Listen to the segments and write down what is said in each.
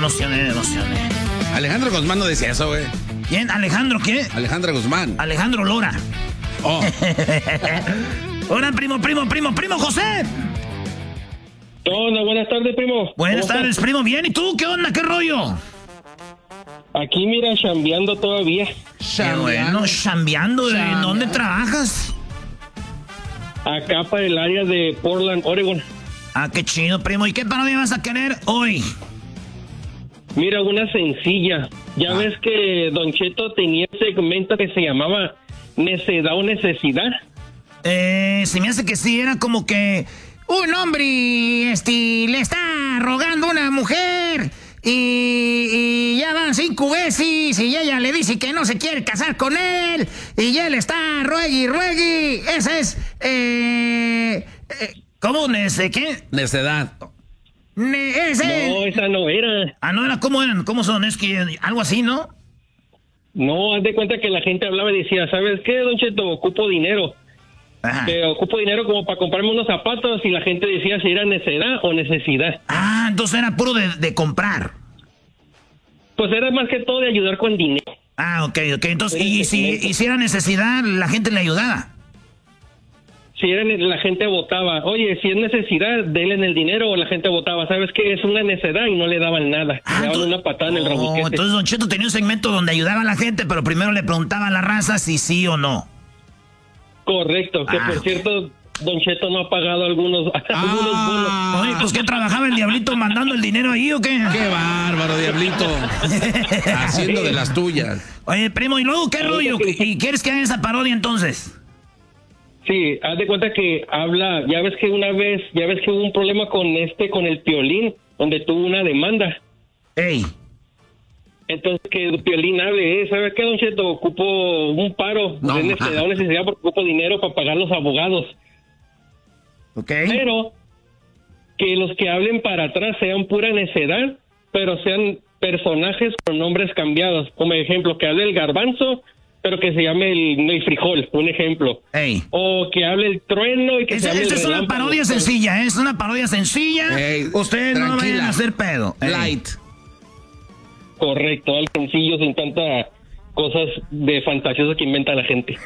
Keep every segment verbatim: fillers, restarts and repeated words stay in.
emocioné, me emocioné. Alejandro Guzmán no decía eso, güey. ¿Quién? ¿Alejandro qué? Alejandro Guzmán. Alejandro Lora. Oh. Hola, primo, primo, primo, primo José. Hola, buenas tardes, primo. Buenas tardes, primo. Bien, ¿y tú? ¿Qué onda? ¿Qué rollo? Aquí, mira, chambeando todavía. Qué bueno, chambeando. ¿En dónde trabajas? Acá para el área de Portland, Oregon. Ah, qué chido, primo. ¿Y qué parodia vas a querer hoy? Mira, una sencilla. Ya ah. ves que Don Cheto tenía un segmento que se llamaba Necedad o Necesidad. Eh, se me hace que sí, era como que un hombre este, le está rogando a una mujer y, y ya van cinco veces y ella le dice que no se quiere casar con él y él está ruegue y ruegue. Esa es... Eh, eh, ¿Cómo? ¿Nece qué? Necedad. Ne ese... No, esa no era. Ah, no era. ¿Cómo eran? ¿Cómo son? Es que algo así, ¿no? No, haz de cuenta que la gente hablaba y decía, ¿sabes qué, Don Cheto? Ocupo dinero. Ajá. Pero ocupo dinero como para comprarme unos zapatos y la gente decía si era necedad o necesidad. Ah, entonces era puro de, de comprar. Pues era más que todo de ayudar con dinero. Ah, ok, ok. Entonces, y si, y si era necesidad, la gente le ayudaba. Si era, la gente votaba, oye, si es necesidad, denle en el dinero, o la gente votaba, ¿sabes qué? Es una necedad y no le daban nada. Ah, le daban una patada en el rabuquete. Oh, entonces Don Cheto tenía un segmento donde ayudaba a la gente, pero primero le preguntaba a la raza si sí o no. Correcto, que ah, por okay. cierto, Don Cheto no ha pagado algunos, ah, algunos bonos. Oye, pues ¿qué trabajaba el Diablito mandando el dinero ahí o qué? ¡Qué bárbaro, Diablito! Haciendo de las tuyas. Oye, primo, ¿y luego qué rollo? ¿Y quieres que haga esa parodia entonces? Sí, haz de cuenta que habla, ya ves que una vez, ya ves que hubo un problema con este, con el Piolín, donde tuvo una demanda. ¡Ey! Entonces que el Piolín hable, ¿eh? ¿Sabes qué, Don Cheto? Ocupo un paro, no, de necesidad o necesidad porque ocupo dinero para pagar los abogados. Ok. Pero que los que hablen para atrás sean pura necedad, pero sean personajes con nombres cambiados. Como ejemplo, que hable el Garbanzo, pero que se llame el, el frijol, un ejemplo. Ey. O que hable el trueno y que Esta, se llame esta el es una relámpago. parodia sencilla, ¿eh? Es una parodia sencilla. Ey, Ustedes no tranquila. vayan a hacer pedo. Ey. Light. Correcto, al sencillo, sin tanta cosas de fantasioso que inventa la gente.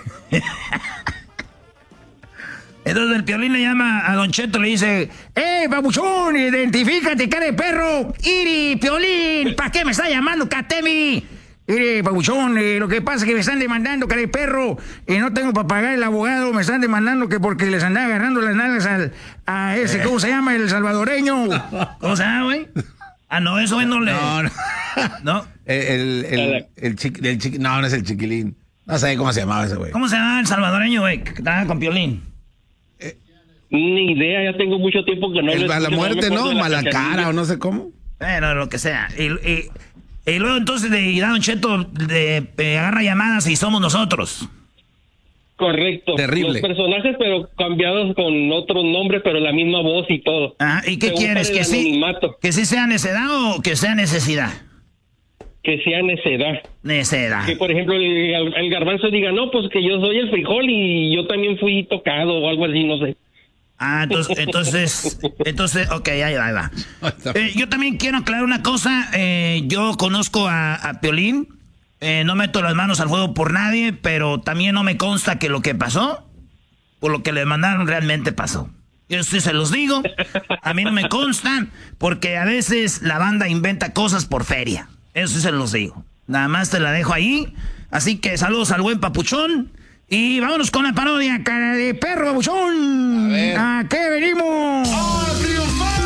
Entonces el Piolín le llama a Don Cheto, le dice: ¡Eh, babuchón, identifícate, cara de perro! ¡Iri, Piolín! ¿Para qué me está llamando, Catemi? Mire, babuchón, eh, lo que pasa es que me están demandando, cara de perro, y no tengo para pagar el abogado, me están demandando que porque les andaba agarrando las nalgas al, a ese, ¿cómo se llama? El salvadoreño. ¿Cómo se llama, güey? Ah, no, eso no le... No, no. ¿No? El, el, el, el, chiqui, el chiqui, no, no es el chiquilín. No sé cómo se llamaba ese güey. ¿Cómo se llama el salvadoreño, güey, que estaba con Piolín? Eh, Ni idea, ya tengo mucho tiempo que no el lo mala muerte, no ¿no? Mala cara o no sé cómo. Bueno, lo que sea. Y, y, y luego entonces de y Don Cheto de, de, agarra llamadas y somos nosotros. Correcto. Terrible. Los personajes, pero cambiados con otros nombres, pero la misma voz y todo. Ah, ¿y qué Me quieres? ¿Que sí, ¿Que sí sea necedad o que sea necesidad? Que sea necedad. Necedad. Que, por ejemplo, el, el Garbanzo diga, no, pues que yo soy el frijol y yo también fui tocado o algo así, no sé. Ah, entonces, entonces, entonces, ok, ahí va, ahí va. Eh, yo también quiero aclarar una cosa. Eh, yo conozco a, a Piolín. Eh, no meto las manos al fuego por nadie, pero también no me consta que lo que pasó, por lo que le mandaron, realmente pasó. Yo sí se los digo. A mí no me consta, porque a veces la banda inventa cosas por feria. Eso sí se los digo. Nada más te la dejo ahí. Así que saludos al buen papuchón. Y vámonos con la parodia, cara de perro, babuchón. A ver. ¿A qué venimos? ¡A triunfar,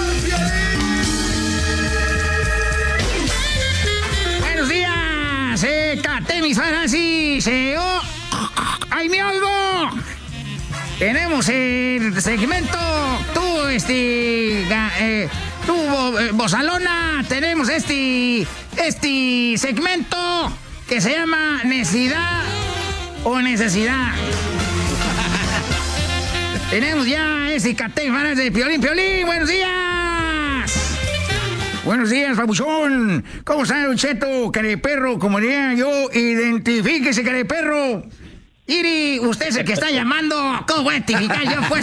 Piolín! Buenos días. Se cate mis así. Se oh. ¡Ay, me oigo! Tenemos el segmento. Tú, este. Eh, tú, eh, Bozalona. Tenemos este. Este segmento que se llama Necesidad o Necesidad. Tenemos ya ese cate de Piolín. Piolín, buenos días. Buenos días, babuchón. ¿Cómo está, Don Cheto? Careperro, como diría yo, identifíquese, careperro. Iri, usted es el que está llamando. ¿Cómo voy a identificar yo, pues?